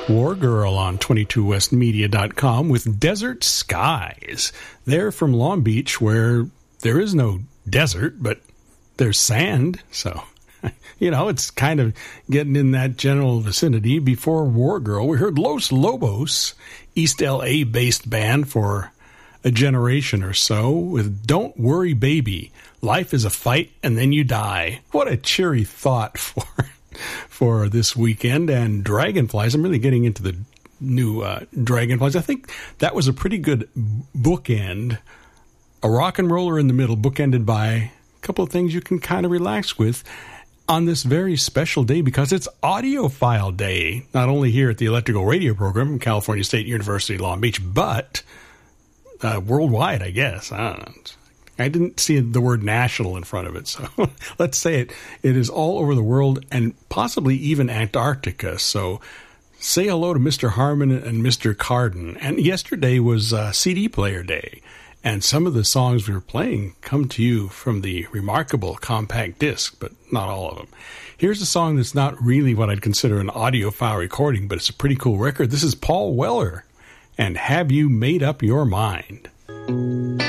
War Girl on 22westmedia.com with Desert Skies. They're from Long Beach, where there is no desert, but there's sand. So, you know, it's kind of getting in that general vicinity. Before War Girl, we heard Los Lobos, East LA-based band for a generation or so, with Don't Worry Baby, Life is a Fight and Then You Die. What a cheery thought for this weekend. And Dragonflies, I'm really getting into the new Dragonflies. I think that was a pretty good bookend. A rock and roller in the middle, bookended by a couple of things you can kind of relax with on this very special day, because it's Audiophile Day, not only here at the Electrical Radio Program in California State University, Long Beach, but worldwide, I guess. I don't know. I didn't see the word national in front of it, so let's say it. It is all over the world and possibly even Antarctica. So say hello to Mr. Harmon and Mr. Carden. And yesterday was CD Player Day, and some of the songs we were playing come to you from the remarkable compact disc, but not all of them. Here's a song that's not really what I'd consider an audiophile recording, but it's a pretty cool record. This is Paul Weller and Have You Made Up Your Mind?